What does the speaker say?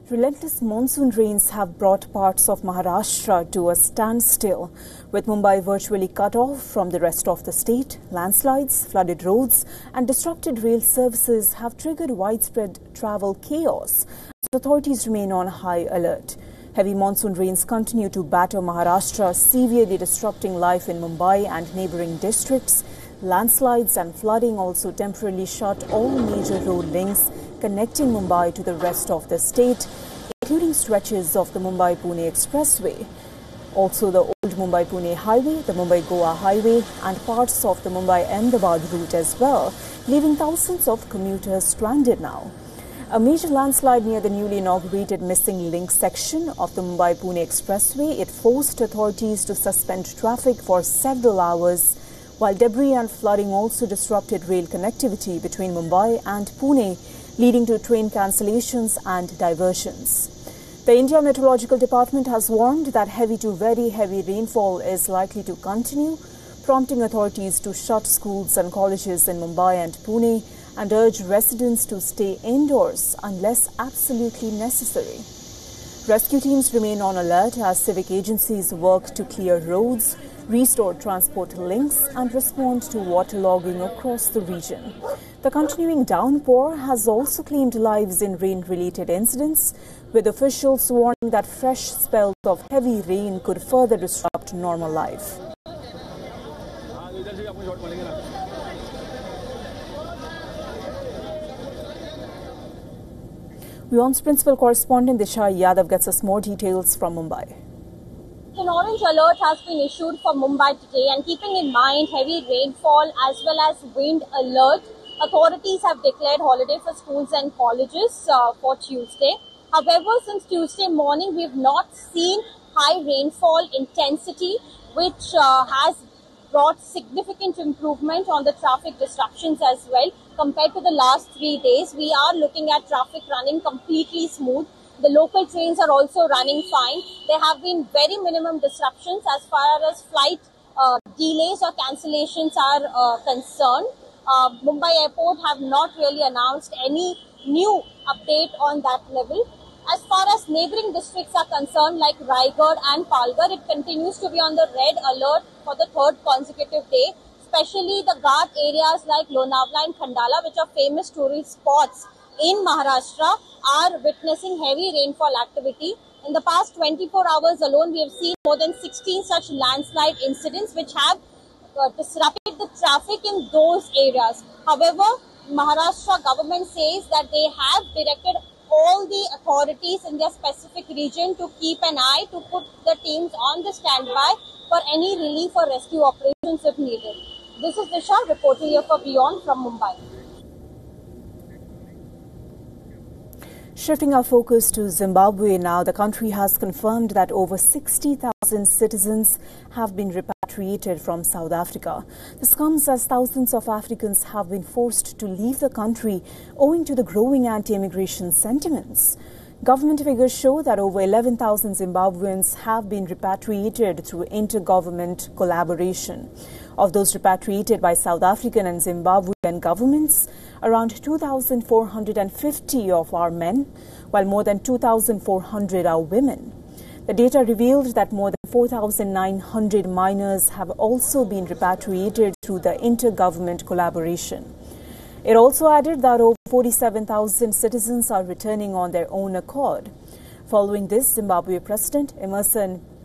Relentless monsoon rains have brought parts of Maharashtra to a standstill, with Mumbai virtually cut off from the rest of the state. Landslides, flooded roads and disrupted rail services have triggered widespread travel chaos. Authorities remain on high alert. Heavy monsoon rains continue to batter Maharashtra, severely disrupting life in Mumbai and neighbouring districts. Landslides and flooding also temporarily shut all major road links connecting Mumbai to the rest of the state, including stretches of the Mumbai-Pune Expressway. Also the old Mumbai-Pune Highway, the Mumbai-Goa Highway and parts of the Mumbai-Ahmedabad route as well, leaving thousands of commuters stranded now. A major landslide near the newly inaugurated missing link section of the Mumbai-Pune Expressway. It forced authorities to suspend traffic for several hours, while debris and flooding also disrupted rail connectivity between Mumbai and Pune, leading to train cancellations and diversions. The India Meteorological Department has warned that heavy to very heavy rainfall is likely to continue, prompting authorities to shut schools and colleges in Mumbai and Pune and urge residents to stay indoors unless absolutely necessary. Rescue teams remain on alert as civic agencies work to clear roads, restore transport links and respond to waterlogging across the region. The continuing downpour has also claimed lives in rain-related incidents, with officials warning that fresh spells of heavy rain could further disrupt normal life. WION's principal correspondent Disha Yadav gets us more details from Mumbai. An orange alert has been issued for Mumbai today, and keeping in mind heavy rainfall as well as wind alert, authorities have declared holiday for schools and colleges for Tuesday. However, since Tuesday morning, we have not seen high rainfall intensity, which has brought significant improvement on the traffic disruptions as well. Compared to the last 3 days, we are looking at traffic running completely smooth. The local trains are also running fine. There have been very minimum disruptions as far as flight delays or cancellations are concerned. Mumbai Airport have not really announced any new update on that level. As far as neighbouring districts are concerned, like Raigad and Palghar, it continues to be on the red alert for the third consecutive day. Especially the Ghat areas like Lonavala and Khandala, which are famous tourist spots in Maharashtra, are witnessing heavy rainfall activity. In the past 24 hours alone, we have seen more than 16 such landslide incidents which have disrupted the traffic in those areas. However, Maharashtra government says that they have directed all the authorities in their specific region to keep an eye, to put the teams on the standby for any relief or rescue operations if needed. This is Disha reporting here for WION from Mumbai. Shifting our focus to Zimbabwe now, the country has confirmed that over 60,000 citizens have been repatriated from South Africa. This comes as thousands of Africans have been forced to leave the country owing to the growing anti-immigration sentiments. Government figures show that over 11,000 Zimbabweans have been repatriated through intergovernment collaboration. Of those repatriated by South African and Zimbabwean governments, around 2,450 of are men, while more than 2,400 are women. The data revealed that more than 4,900 minors have also been repatriated through the intergovernment collaboration. It also added that over 47,000 citizens are returning on their own accord. Following this, Zimbabwe President Emmerson